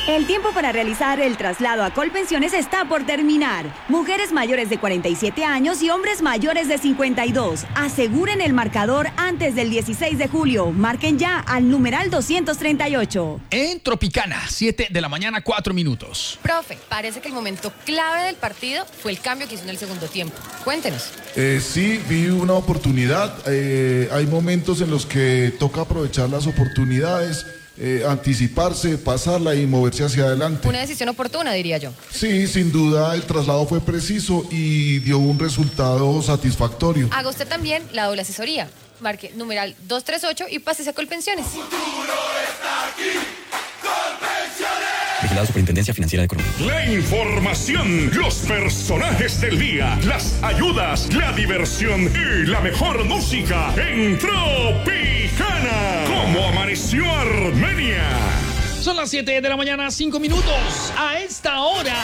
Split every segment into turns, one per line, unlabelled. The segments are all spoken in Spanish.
El tiempo para realizar el traslado a Colpensiones está por terminar. Mujeres mayores de 47 años y hombres mayores de 52. Aseguren el marcador antes del 16 de julio. Marquen ya al numeral 238.
En Tropicana, 7 de la mañana, 4 minutos.
Profe, parece que el momento clave del partido fue el cambio que hizo en el segundo tiempo. Cuéntenos.
Sí, vi una oportunidad. Hay momentos en los que toca aprovechar las oportunidades. Anticiparse, pasarla y moverse hacia adelante.
Una decisión oportuna, diría yo.
Sí, sin duda el traslado fue preciso y dio un resultado satisfactorio.
Haga usted también la doble asesoría. Marque numeral 238 y pásese a Colpensiones.
Futuro está aquí. Colpensiones.
Vigilado Superintendencia Financiera de Colombia.
La información, los personajes del día, las ayudas, la diversión y la mejor música en Tropicana. ¿Cómo amaneció Armenia?
Son las 7 de la mañana, 5 minutos. A esta hora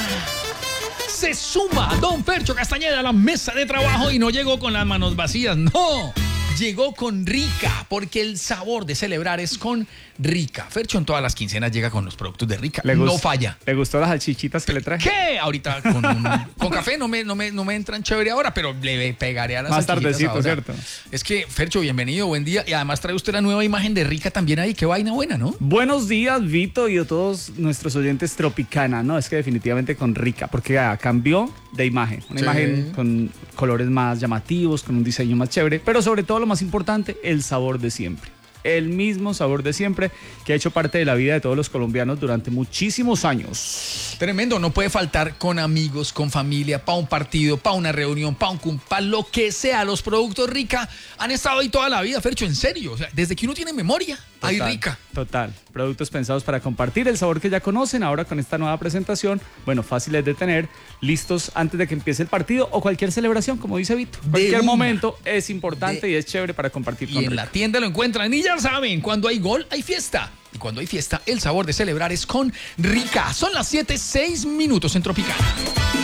se suma don Fercho Castañeda a la mesa de trabajo y no llegó con las manos vacías, no. Llegó con Rica, porque el sabor de celebrar es con Rica. Fercho en todas las quincenas llega con los productos de Rica. No falla.
¿Le gustó las salchichitas que le traje?
¿Qué? Ahorita con café no me entran chévere ahora, pero le pegaré a las
más
salchichitas
tardecito,
ahora.
¿cierto?
Es que, Fercho, bienvenido, buen día. Y además trae usted la nueva imagen de Rica también ahí. Qué vaina buena, ¿no?
Buenos días, Vito, y a todos nuestros oyentes Tropicana, ¿no? Es que definitivamente con Rica, porque cambió de imagen. Una imagen con colores más llamativos, con un diseño más chévere, pero sobre todo lo más importante, el sabor de siempre. El mismo sabor de siempre que ha hecho parte de la vida de todos los colombianos durante muchísimos años.
Tremendo, no puede faltar con amigos, con familia, para un partido, para una reunión, para un cumpa, lo que sea. Los productos Rica han estado ahí toda la vida, Fercho, en serio. O sea, desde que uno tiene memoria, hay Rica.
Total, productos pensados para compartir el sabor que ya conocen. Ahora con esta nueva presentación, bueno, fáciles de tener, listos antes de que empiece el partido o cualquier celebración, como dice Vito. Cualquier momento es importante y es chévere para compartir con
Rica. Y en la tienda lo encuentran y ya saben, cuando hay gol, hay fiesta. Y cuando hay fiesta, el sabor de celebrar es con Rica. Son las 7:06 en Tropicana.